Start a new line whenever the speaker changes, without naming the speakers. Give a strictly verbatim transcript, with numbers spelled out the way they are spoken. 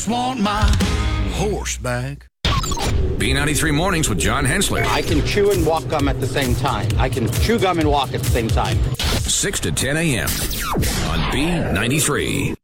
just want my horse back.
B ninety-three Mornings with John Hensler.
I can chew and walk gum at the same time. I can chew gum and walk at the same time.
six to ten a.m. on B ninety-three.